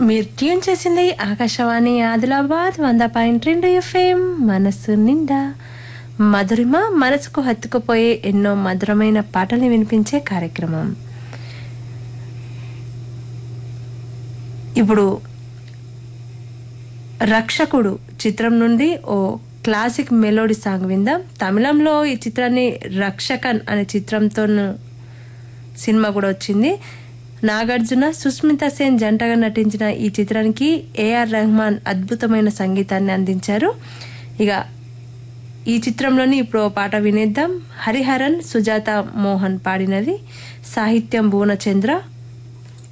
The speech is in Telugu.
మీరు ట్యూన్ చేసింది ఆకాశవాణి ఆదిలాబాద్ 100.2 FM మనసు నిండా మధురిమ మనసుకు హత్తుకుపోయే ఎన్నో మధురమైన పాటల్ని వినిపించే కార్యక్రమం. ఇప్పుడు రక్షకుడు చిత్రం నుండి ఓ క్లాసిక్ మెలోడీ సాంగ్ విందాం. తమిళంలో ఈ చిత్రాన్ని రక్షకన్ అనే చిత్రంతో సినిమా కూడా వచ్చింది. నాగార్జున సుస్మితా సేన్ జంటగా నటించిన ఈ చిత్రానికి ఏఆర్ రెహమాన్ అద్భుతమైన సంగీతాన్ని అందించారు. ఇక ఈ చిత్రంలోని ఇప్పుడు పాట వినేద్దాం. హరిహరన్ సుజాత మోహన్ పాడినది, సాహిత్యం భువనచంద్ర,